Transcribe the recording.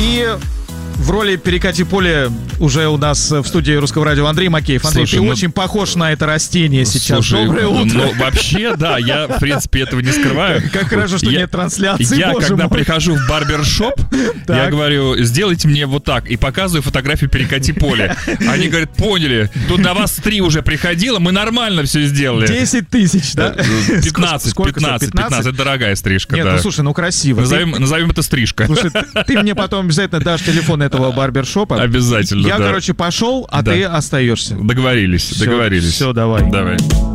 И в роли «Перекати поле» уже у нас в студии Русского радио Андрей Макеев. Андрей, слушай, ты очень похож на это растение сейчас. Слушай, доброе утро. Ну, вообще, да, я, в принципе, этого не скрываю. Как хорошо, что нет трансляции, Я, когда мой. прихожу в барбершоп, я говорю, сделайте мне вот так, и показываю фотографию «Перекати поле». Они говорят, поняли, тут на вас 3 уже приходило, мы нормально все сделали. 10 тысяч, да? 15, это дорогая стрижка. Нет, да. ну слушай, ну красиво. Назовем это стрижка. Слушай, ты мне потом обязательно дашь телефон этого барбершопа. Обязательно, Я, короче, пошел, а ты остаешься. Договорились. Все, давай. Давай.